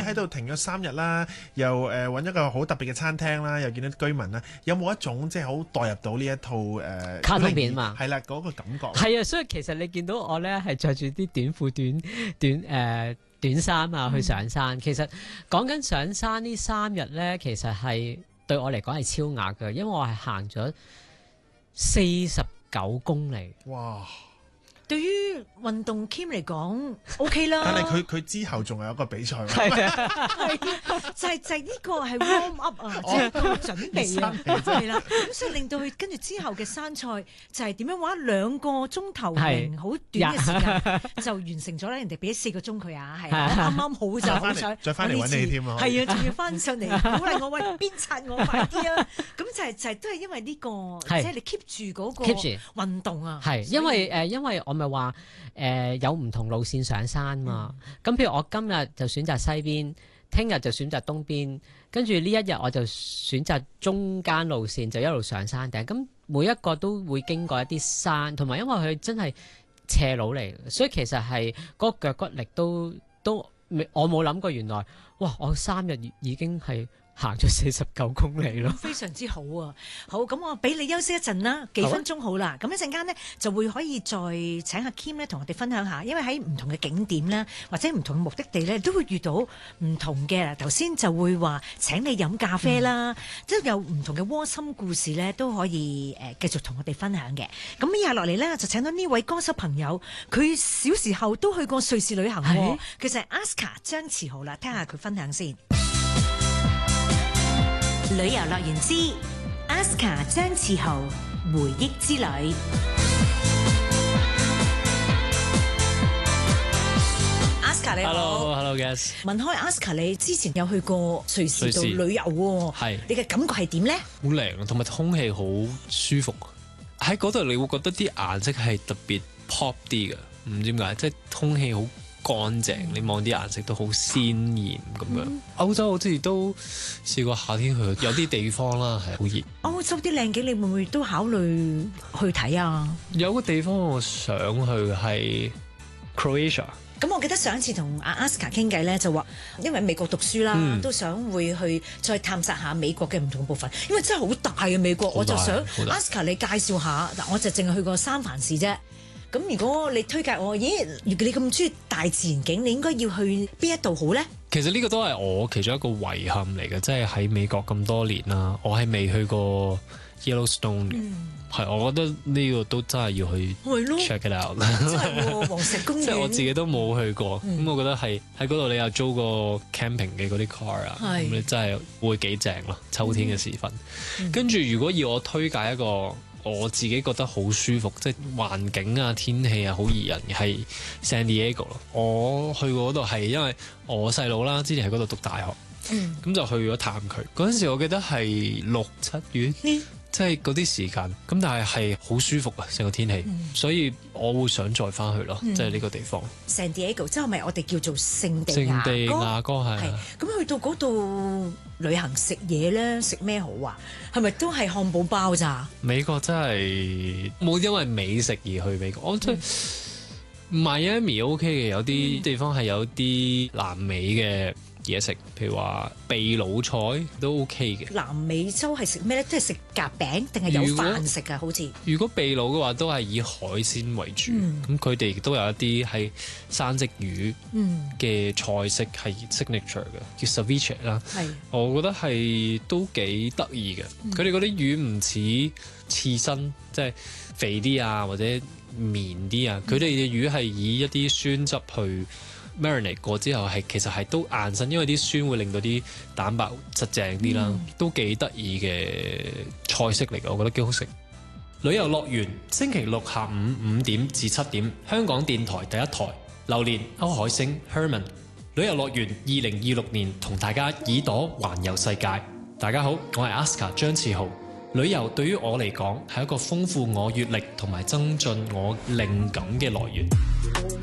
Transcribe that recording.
喺度停咗3日啦，又揾一個好特別嘅餐廳啦，又見到啲居民啦，有冇一種即係好代入到呢一套卡通片嘛？ 係啦，嗰個感覺。 係啊，所以其實你見到我咧係着住啲短褲短衫啊去上山。其實講緊上山呢3日咧，其實係對我嚟講係超額嘅，因為我係行咗49公里。 哇！ 對於運動 Kim 嚟講 OK 啦， 但係佢之後仲有一個比賽， 係啊， 就係呢個係 warm up 啊，即係個準備啊，係啦。咁所以令到佢跟住之後嘅山賽就係點樣話2個鐘頭零好短嘅時間就完成咗啦。人哋俾咗4個鐘佢啊，係啱啱好就好彩， 再翻嚟揾你添啊！ 係啊，仲要翻上嚟鼓勵我，喂，鞭策我快啲啊！咁就係都係因為呢個，即係你 keep 住嗰個運動啊。 係因為我咪話有唔同路線上山嘛。咁譬如我今日就選擇西邊，聽日就選擇東邊，跟住呢一日我就選擇中間路線，就一路上山頂。咁每一個都會經過一啲山，同埋因為佢真係斜路嚟，所以其實係嗰個腳骨力都我冇諗過，原來哇！我3日已經係行咗49公里咯， 非常之好啊！好，咁我俾你休息一陣啦，幾分鐘好啦。咁一陣間呢，就會可以再請阿 Kim 咧同我哋分享下，因為喺唔同嘅景點咧，或者唔同嘅目的地咧，都會遇到唔同嘅。頭先就會話請你飲咖啡啦，即係有唔同嘅窩心故事咧，都可以繼續同我哋分享嘅。咁以下落嚟咧，就請到呢位歌手朋友，佢小時候都去過瑞士旅行喎，其實係 Aska 張馳豪啦，聽下佢分享先。旅遊樂園之 Aska 張馳豪回憶之旅。Aska 你好 ，Hello guys。 問開 Aska，你之前有去過瑞士度旅遊喎？ 係。 你嘅感覺係點咧？ 好靚啊，同埋空氣好舒服。喺嗰度你會覺得啲顏色係特別 pop 啲嘅，唔知點解，即係空氣好乾淨，你望啲顏色都好鮮豔咁樣。歐洲我之前都試過夏天去，有啲地方啦係好熱。 歐洲啲靚景，你會唔會都考慮去睇啊？ 有個地方我想去係 Croatia。 咁我記得上一次同阿 Aska 傾偈咧，就話因為美國讀書啦，都想會去再探索下美國嘅唔同部分，因為真係好大嘅美國，我就想 Aska 你介紹下。嗱，我就淨係去過三藩市啫。咁如果你推介我，咦？你咁中意大自然景，你應該要去邊一度好咧？ 其實呢個都係我其中一個遺憾嚟嘅，即係喺美國咁多年啦，我係未去過 Yellowstone 嘅。係，我覺得呢個都真係要去 check it out。 真係喎，黃石公園。 即係我自己都冇去過，咁我覺得係喺嗰度你又租個 camping 嘅嗰啲 car 啊，咁你真係會幾正咯。秋天嘅時分，跟住如果要我推介一個我自己覺得好舒服，即係環境啊、天氣啊好宜人嘅，係 San Diego 咯。我去過嗰度係因為我細佬啦，之前喺嗰度讀大學，咁就去咗探佢。嗰陣時我記得係6、7月。即係嗰啲時間，咁但係好舒服啊，成個天氣，所以我會想再翻去咯，即係呢個地方。 San Diego 即係咪我哋叫做聖地亞哥係。 咁去到嗰度旅行食嘢咧，食咩好啊？係咪都係漢堡包咋？ 美國真係冇因為美食而去美國，我真係Miami OK 嘅，有啲地方係有啲南美嘅嘢食，譬如話秘魯菜都 OK 嘅。 南美洲係食咩咧？即係食夾餅定係有飯食啊？好似如果秘魯嘅話，都係以海鮮為主。咁佢哋亦都有一啲係生鯽魚嘅菜式係 signature 嘅，叫 ceviche 啦。我覺得係都幾得意嘅。佢哋嗰啲魚唔似刺身，即係肥啲啊，或者綿啲啊。佢哋嘅魚係以一啲酸汁去marinate 過之後係其實係都硬身，因為啲酸會令到啲蛋白質正啲啦，都幾得意嘅菜式嚟嘅，我覺得幾好食。旅遊樂園星期六下午5點至7點，香港電台第一台，榴蓮歐海星 Herman 旅遊樂園2026年同大家耳朵環遊世界。大家好，我係 Aska 張馳豪。旅遊對於我嚟講係一個豐富我閱歷同埋增進我靈感嘅來源。